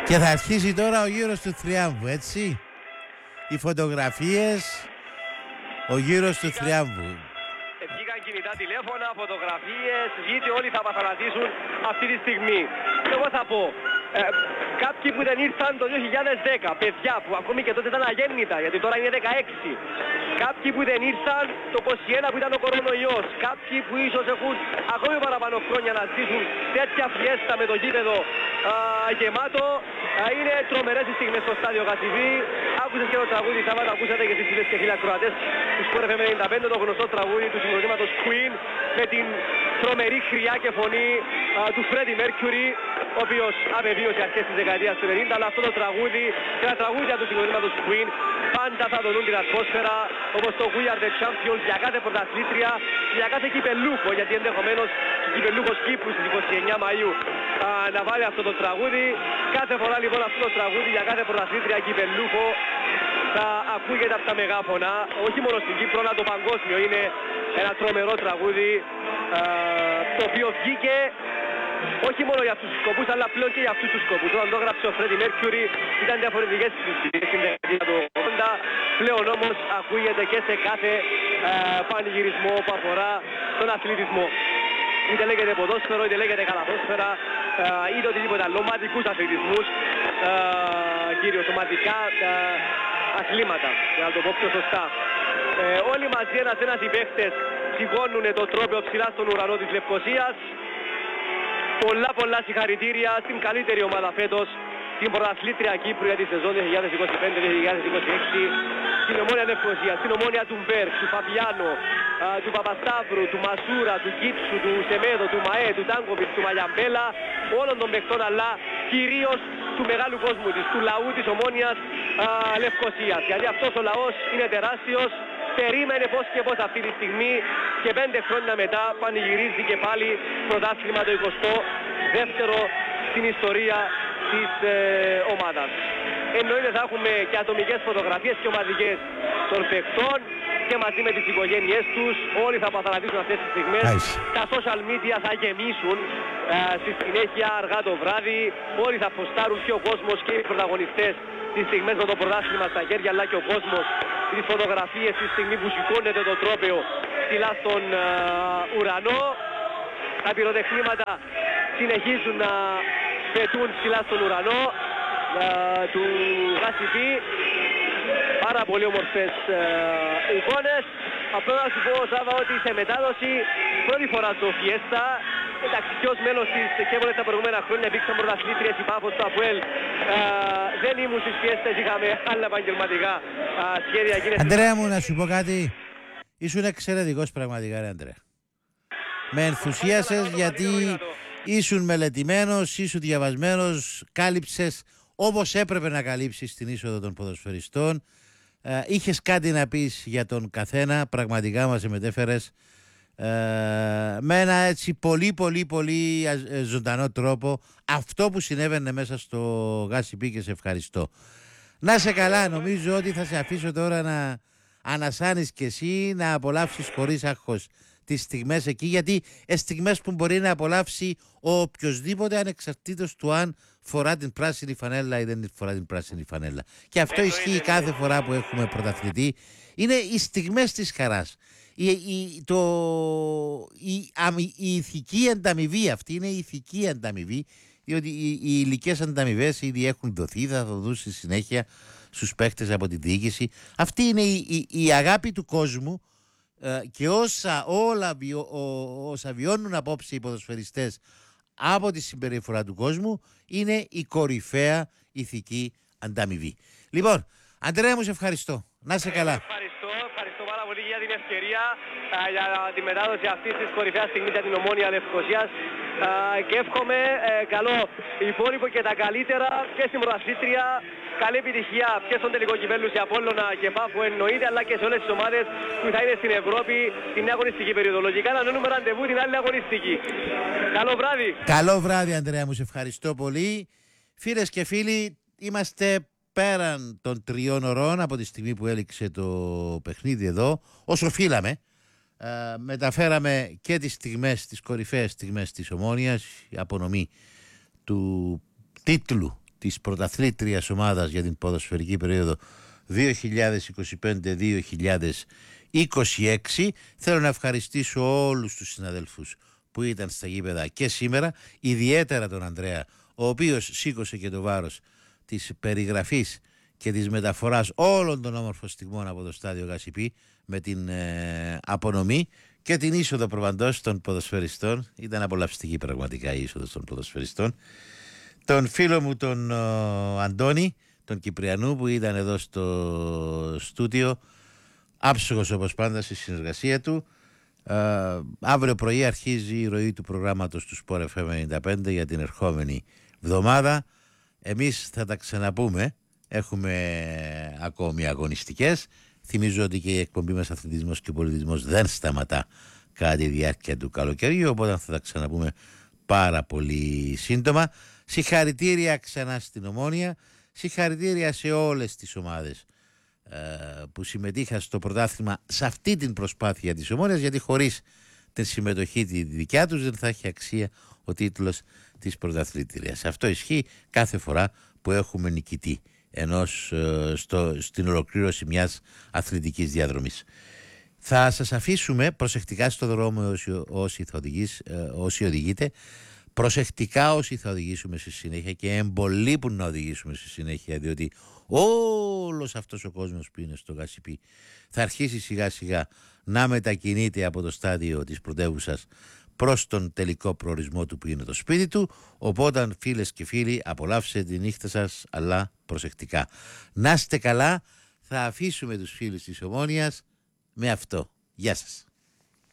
Και θα αρχίσει τώρα ο γύρος του θριάμβου, έτσι. Οι φωτογραφίες, ο γύρος του θριάμβου. Βγήκαν κινητά τηλέφωνα, φωτογραφίες, βίντεο, όλοι θα παθανατήσουν αυτή τη στιγμή. Εγώ θα πω, κάποιοι που δεν ήρθαν το 2010, παιδιά που ακόμη και τότε ήταν αγέννητα, γιατί τώρα είναι 16. Κάποιοι που δεν ήρθαν το 21 που ήταν ο κορονοϊός. Κάποιοι που ίσως έχουν ακόμη παραπάνω χρόνια να ζήσουν τέτοια φιέστα με το γήπεδο γεμάτο. Είναι τρομερές οι στιγμές στο στάδιο Γασιβή. Άκουσες και το τραγούδι Σάββατα, ακούσατε και εσείς φίλες και φίλοι ακροατές του Sport FM 95, το γνωστό τραγούδι του συγκροτήματος Queen με την τρομερή χρειά και φωνή του Freddie Mercury, ο οποίος απεβίωσε αρχές της δεκαετίας του 90, αλλά αυτό το τραγούδι και τα τραγούδια του συγκροτήματος Queen πάντα θα δονούν την ατμόσφαιρα, όπως το We Are The Champions για κάθε πρωταθλήτρια, για κάθε κυπελούχο, γιατί ενδεχομένως ο κυπελούχος Κύπρου στις 29 Μαΐου να βάλει αυτό το τραγούδι. Κάθε φορά λοιπόν αυτό το τραγούδι για κάθε πρωταθλήτρια κυπελούχο θα ακούγεται από τα μεγάφωνα, όχι μόνο στην Κύπρο, αλλά το παγκόσμιο. Είναι ένα τρομερό τραγούδι το οποίο βγήκε όχι μόνο για αυτούς τους σκοπούς, αλλά πλέον και για αυτούς τους σκοπούς. Όταν το έγραψε ο Freddie Mercury ήταν διαφορετικές συνθήκες στην δεκαετία του 80, πλέον όμως ακούγεται και σε κάθε πανηγυρισμό που αφορά τον αθλητισμό. Είτε λέγεται ποδόσφαιρο, είτε λέγεται καλαθόσφαιρα, είτε οτιδήποτε άλλο, ομαδικούς αθλητισμούς, κυρίως ομαδικά αθλήματα, για να το πω πιο σωστά. Όλοι μαζί ένας οι παίχτες σηκώνουν το τρόπαιο ψηλά στον ουρανό της Λευκωσίας. Πολλά συγχαρητήρια στην καλύτερη ομάδα φέτος, την πρωταθλήτρια Κύπρου για τη σεζόν 2025-2026, στην Ομόνια Λευκωσία, στην Ομόνια του Μπέρκ, του Φαβιάνο, του Παπασταύρου, του Μασούρα, του Κίτσου, του Σεμέδο, του Μαέ, του Τάνκοβιτ, του Μαγιαμπέλα, όλων των παιχτών, αλλά κυρίως του μεγάλου κόσμου της, του λαού της Ομόνιας Λευκωσίας. Γιατί αυτός ο λαός είναι τεράστιος, περίμενε πώς και πώς αυτή τη στιγμή και 5 χρόνια μετά πανηγυρίζει και πάλι πρωτάθλημα το 22ο στην ιστορία της ομάδας. Εννοείται θα έχουμε και ατομικές φωτογραφίες και ομαδικές των παιχτών και μαζί με τις οικογένειές τους. Όλοι θα παθανατήσουν αυτές τις στιγμές. Τα social media θα γεμίσουν στη συνέχεια αργά το βράδυ. Όλοι θα ποστάρουν και ο κόσμος και οι πρωταγωνιστές τις στιγμές με το πρωτάθλημα στα χέρια, αλλά και ο κόσμος τις φωτογραφίες τη στιγμή που σηκώνεται το τρόπαιο ψηλά στον ουρανό. Τα πυροτεχνήματα συνεχίζουν να πετούν ψηλά στον ουρανό του Γασιβή. Πάρα πολύ όμορφες εικόνες. Απλώς να σου πω, Σάβα, ότι σε μετάδοση πρώτη φορά στο Φιέστα. Εντάξει, και ως μέλος της Κέβολες τα προηγούμενα χρόνια υπήρξαν πρωταθλήτριες, η Πάφος, το Αποέλ. Δεν ήμουν στις Φιέστες, είχαμε άλλα επαγγελματικά σχέδια. Αντρέα μου, να σου πω κάτι. Ήσουν εξαιρετικός πραγματικά, ρε Αντρέα. Με ενθουσίασες γιατί ήσουν μελετημένος, ήσουν διαβασμένος, κάλυψες όπως έπρεπε να καλύψεις την είσοδο των ποδοσφαιριστών. Είχες κάτι να πεις για τον καθένα, πραγματικά μας μετέφερες με ένα έτσι πολύ ζωντανό τρόπο αυτό που συνέβαινε μέσα στο Γάσιπι και σε ευχαριστώ. Να σε καλά, νομίζω ότι θα σε αφήσω τώρα να ανασάνεις και εσύ, να απολαύσεις χωρίς άγχος τις στιγμές εκεί, γιατί στιγμές που μπορεί να απολαύσει ο οποιοσδήποτε ανεξαρτήτως του αν φορά την πράσινη φανέλα ή δεν φορά την πράσινη φανέλα. Και αυτό ισχύει κάθε φορά που έχουμε πρωταθλητή. Είναι οι στιγμές της χαράς. Η ηθική ανταμοιβή αυτή είναι η ηθική ανταμοιβή, διότι οι υλικές ανταμοιβές ήδη έχουν δοθεί, θα δοθούν στη συνέχεια στους παίχτες από την διοίκηση. Αυτή είναι η αγάπη του κόσμου και όσα βιώνουν απόψε οι ποδοσφαιριστές από τη συμπεριφορά του κόσμου είναι η κορυφαία ηθική ανταμοιβή. Λοιπόν, Αντρέα μου, σε ευχαριστώ. Να είσαι καλά. Ευχαριστώ πάρα πολύ για την ευκαιρία, για τη μετάδοση αυτής της κορυφαίας στιγμής για την Ομόνια Λευκωσίας και εύχομαι καλό υπόλοιπο και τα καλύτερα και στην πρωταθλήτρια. Καλή επιτυχία και στον τελικό κυπέλλου σε Απόλλωνα και Πάφο εννοείται, αλλά και σε όλες τις ομάδες που θα είναι στην Ευρώπη την αγωνιστική περιοδολογικά. Να ανανούμε ραντεβού την άλλη αγωνιστική. Καλό βράδυ. Καλό βράδυ, Αντρέα μου, σε ευχαριστώ πολύ. Φίλες και φίλοι, είμαστε πέραν των 3 ώρων από τη στιγμή που έληξε το παιχνίδι εδώ, όσο φύλαμε. Μεταφέραμε και τις στιγμές, τις κορυφαίες στιγμές της Ομόνοιας, η απονομή του τίτλου της πρωταθλήτριας ομάδας για την ποδοσφαιρική περίοδο 2025-2026. Θέλω να ευχαριστήσω όλους τους συναδέλφους που ήταν στα γήπεδα και σήμερα, ιδιαίτερα τον Ανδρέα, ο οποίος σήκωσε και το βάρος της περιγραφής και της μεταφοράς όλων των όμορφων στιγμών από το στάδιο Γασιπί με την απονομή και την είσοδο προπαντός των ποδοσφαιριστών. Ήταν απολαυστική πραγματικά η είσοδος των ποδοσφαιριστών. Τον φίλο μου τον Αντώνη, τον Κυπριανού, που ήταν εδώ στο στούτιο, άψογος όπως πάντα στη συνεργασία του. Αύριο πρωί αρχίζει η ροή του προγράμματος του Sport FM 95 για την ερχόμενη εβδομάδα. Εμείς θα τα ξαναπούμε. Έχουμε ακόμη αγωνιστικές. Θυμίζω ότι και η εκπομπή μας Αθλητισμός και Πολιτισμός δεν σταματά κατά τη διάρκεια του καλοκαιριού, οπότε θα τα ξαναπούμε πάρα πολύ σύντομα. Συγχαρητήρια ξανά στην Ομόνοια, συγχαρητήρια σε όλες τις ομάδες που συμμετείχαν στο πρωτάθλημα, σε αυτή την προσπάθεια της Ομόνοιας, γιατί χωρίς την συμμετοχή τη δικιά τους δεν θα έχει αξία ο τίτλος της πρωταθλήτριας. Αυτό ισχύει κάθε φορά που έχουμε νικητή στην ολοκλήρωση μιας αθλητικής διαδρομής. Θα σας αφήσουμε προσεκτικά στο δρόμο όσοι οδηγείτε, προσεκτικά όσοι θα οδηγήσουμε στη συνέχεια και εμπολείπουν να οδηγήσουμε στη συνέχεια, διότι όλος αυτός ο κόσμος που είναι στο Γασιπί θα αρχίσει σιγά σιγά να μετακινείται από το στάδιο της πρωτεύουσας προς τον τελικό προορισμό του που είναι το σπίτι του. Οπότε φίλες και φίλοι, απολαύστε τη νύχτα σας, αλλά προσεκτικά. Να είστε καλά, θα αφήσουμε τους φίλους της Ομόνοιας με αυτό. Γεια σας.